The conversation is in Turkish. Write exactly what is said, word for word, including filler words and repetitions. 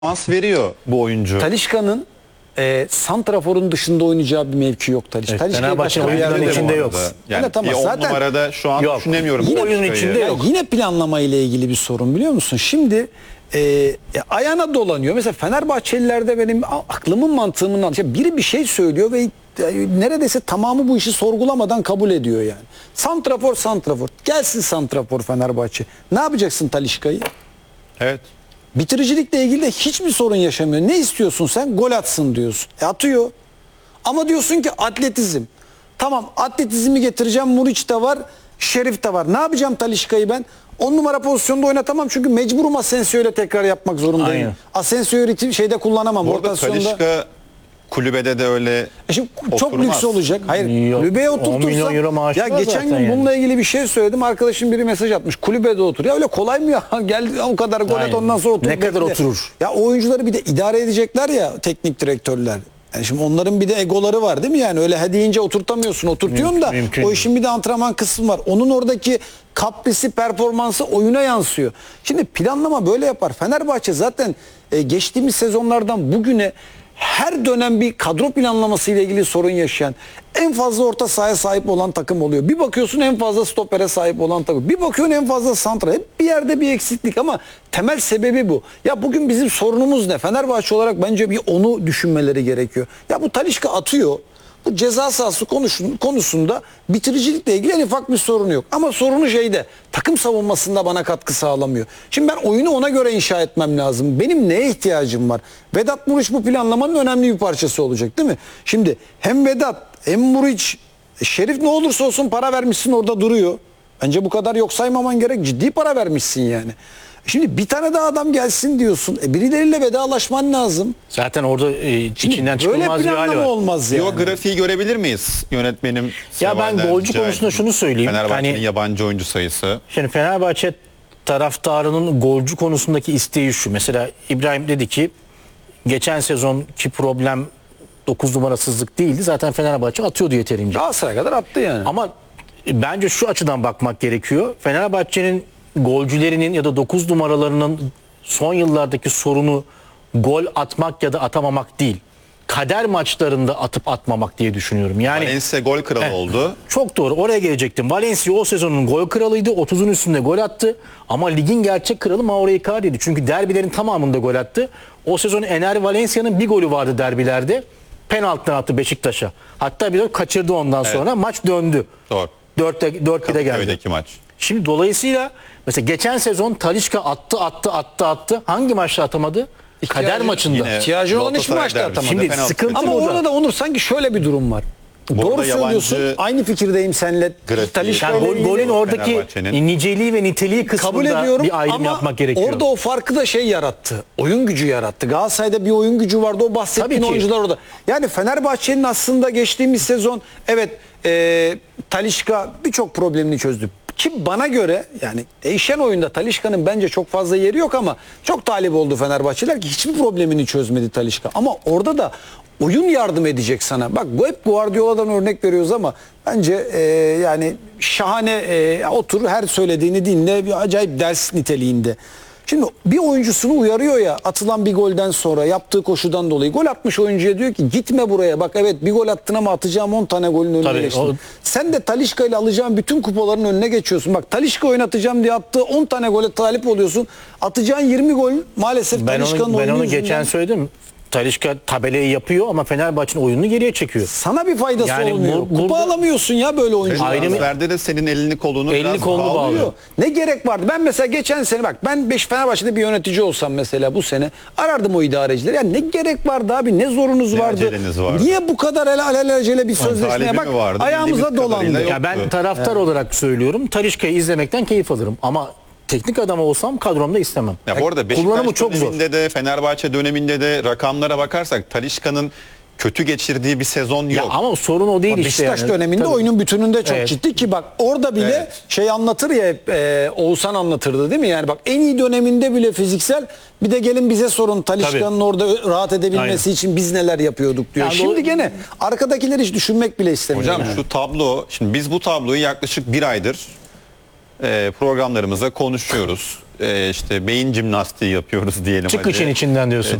Şans veriyor bu oyuncu. Talisca'nın e, santraforun dışında oynayacağı bir mevki yok Talisca. Evet, Talisca'yı Fenerbahçe başka bir yerde oyuncuların de içinde bu yok. arada. Yani Evet, ama bir on zaten numarada şu an yok. düşünemiyorum. Yine Talisca'yı. oyunun içinde Ya yok. yine planlama ile ilgili bir sorun, biliyor musun? Şimdi e, ya ayağına dolanıyor. Mesela Fenerbahçelilerde benim a- aklımın mantığımın aldığı biri bir şey söylüyor ve e, neredeyse tamamı bu işi sorgulamadan kabul ediyor yani. Santrafor santrafor. Gelsin santrafor Fenerbahçe. Ne yapacaksın Talisca'yı? Evet. Bitiricilikle ilgili de hiçbir sorun yaşamıyor. Ne istiyorsun sen? Gol atsın diyorsun. E atıyor. Ama diyorsun ki atletizm. Tamam, atletizmi getireceğim. Muriç de var, Şerif de var. Ne yapacağım Talisca'yı ben? on numara pozisyonda oynatamam çünkü mecburum Asensio ile tekrar yapmak zorundayım. Aynen. Asensio'yu ritim- şeyde kullanamam. Bu arada Rotasyonda. Talisca kulübede de öyle E şimdi çok oturmaz. lüks olacak. Hayır, Yok, kulübeye on milyon oturtursam. euro maaşı Ya var geçen zaten gün yani. bununla ilgili bir şey söyledim. Arkadaşım biri mesaj atmış. Kulübede otur. Ya öyle kolay mı ya? Gel o kadar gol at, Aynen. ondan sonra otur. Ne kadar bekle. oturur? Ya o oyuncuları bir de idare edecekler ya teknik direktörler. Yani şimdi onların bir de egoları var değil mi yani? Öyle he deyince oturtamıyorsun. Oturtuyorsun da Mümkün o değil. işin bir de antrenman kısmı var. Onun oradaki kaprisi, performansı oyuna yansıyor. Şimdi planlama böyle yapar. Fenerbahçe zaten e, geçtiğimiz sezonlardan bugüne her dönem bir kadro planlaması ile ilgili sorun yaşayan, en fazla orta sahaya sahip olan takım oluyor. Bir bakıyorsun en fazla stopere sahip olan takım. Bir bakıyorsun en fazla santra. Hep bir yerde bir eksiklik ama temel sebebi bu. Ya bugün bizim sorunumuz ne? Fenerbahçe olarak bence bir onu düşünmeleri gerekiyor. Ya bu Talisca atıyor. Bu ceza sahası konuşun, konusunda bitiricilikle ilgili en ufak bir sorunu yok. Ama sorunu şeyde, takım savunmasında bana katkı sağlamıyor. Şimdi ben oyunu ona göre inşa etmem lazım. Benim neye ihtiyacım var? Vedat Muriç bu planlamanın önemli bir parçası olacak değil mi? Şimdi hem Vedat hem Muriç, Şerif ne olursa olsun para vermişsin, orada duruyor. Bence bu kadar yok saymaman gerek. Ciddi para vermişsin yani. Şimdi bir tane daha adam gelsin diyorsun. E birileriyle vedalaşman lazım. Zaten orada e, içinden Böyle çıkılmaz bir hali planlama var. olmaz yani. o grafiği görebilir miyiz yönetmenim? Ya ben Seval'den golcü rica konusunda edeyim. şunu söyleyeyim. Fenerbahçe'nin Hani- yabancı oyuncu sayısı. Şimdi Fenerbahçe taraftarının golcü konusundaki isteği şu. Mesela İbrahim dedi ki geçen sezonki problem dokuz numarasızlık değildi. Zaten Fenerbahçe atıyordu yeterince. Galatasaray kadar attı yani. Ama bence şu açıdan bakmak gerekiyor. Fenerbahçe'nin golcülerinin ya da dokuz numaralarının son yıllardaki sorunu gol atmak ya da atamamak değil. Kader maçlarında atıp atmamak diye düşünüyorum. Yani Valencia gol kralı Heh. oldu. çok doğru, oraya gelecektim. Valencia o sezonun gol kralıydı. otuzun üstünde gol attı. Ama ligin gerçek kralı Mauro Icardi'ydi. Çünkü derbilerin tamamında gol attı. O sezon Ener Valencia'nın bir golü vardı derbilerde. Penaltıdan attı Beşiktaş'a. Hatta bir de kaçırdı ondan sonra. Maç döndü. Doğru. dörtte dört bire geldi. Kadıköy'deki maç. Şimdi dolayısıyla mesela geçen sezon Talisca attı attı attı attı. Hangi maçta atamadı? Kader İhtiyacı- maçında. Yine İhtiyacın olan hiçbir Galatasaray maçta derbisinde atamadı. Şimdi penaltı sıkıntı kaçırdı. Ama burada. orada da Onur sanki şöyle bir durum var. Bu Doğru arada yabancı- söylüyorsun. Aynı fikirdeyim seninle. Grafiği- Talisca Yani ile gol, ilgili golün oradaki Fenerbahçe'nin. niceliği ve niteliği kabul kısmında ediyorum bir ayrım ama yapmak gerekiyor. orada o farkı da şey yarattı. Oyun gücü yarattı. Galatasaray'da bir oyun gücü vardı. O bahsettiğin Tabii ki. oyuncular orada. Yani Fenerbahçe'nin aslında geçtiğimiz sezon evet e, Talisca birçok problemini çözdü. Ki bana göre yani değişen oyunda Talisca'nın bence çok fazla yeri yok ama çok talip oldu Fenerbahçeliler ki hiçbir problemini çözmedi Talisca. Ama orada da oyun yardım edecek sana. Bak bu hep Guardiola'dan örnek veriyoruz ama bence e, yani şahane e, otur her söylediğini dinle, bir acayip ders niteliğinde. Şimdi bir oyuncusunu uyarıyor ya atılan bir golden sonra yaptığı koşudan dolayı gol atmış oyuncuya diyor ki gitme buraya, bak evet bir gol attın ama atacağım on tane golün önüne Tabii, geçtin. o- Sen de Talisca ile alacağın bütün kupaların önüne geçiyorsun. Bak Talisca oynatacağım diye attığı on tane gole talip oluyorsun. Atacağın yirmi gol maalesef ben Talisca'nın onu, ben oyunu onu yüzünden. geçen söyledim. Talisca tabelayı yapıyor ama Fenerbahçe'nin oyununu geriye çekiyor. Sana bir faydası Yani olmuyor. bu- Kupa burada- alamıyorsun ya böyle oyuncu. Ayrı- Transferde de senin elini kolunu Elini biraz kolunu bağlıyor. bağlıyor. Ne gerek vardı? Ben mesela geçen sene bak ben beş Fenerbahçe'de bir yönetici olsam mesela bu sene arardım o idarecileri. Ya ne gerek vardı abi? Ne zorunuz Ne vardı? aceleniz vardı? Niye bu kadar el alelacele bir sözleşmeye talebi bak mi vardı? ayağımıza Bildiğimiz dolandı. kadarıyla yok. Ya ben Yoktu. taraftar olarak söylüyorum. Talisca'yı izlemekten keyif alırım ama teknik adam olsam kadromda istemem. Ya bu arada Beşiktaş Kullanımı çok zor. döneminde de Fenerbahçe döneminde de rakamlara bakarsak Talisca'nın kötü geçirdiği bir sezon yok. Ya ama sorun o değil işte. Beşiktaş yani. döneminde Tabii. oyunun bütününde çok Evet. ciddi ki bak orada bile Evet. şey anlatır ya hep, e, Oğuzhan anlatırdı değil mi? Yani bak en iyi döneminde bile fiziksel bir de gelin bize sorun Talisca'nın orada rahat edebilmesi Aynen. için biz neler yapıyorduk diyor. Yani Şimdi doğru- gene arkadakileri hiç düşünmek bile istemiyor. Hocam şu tablo, şimdi biz bu tabloyu yaklaşık bir aydır e, programlarımızda konuşuyoruz. e, işte beyin jimnastiği yapıyoruz diyelim. Çık hadi. işin içinden diyorsun.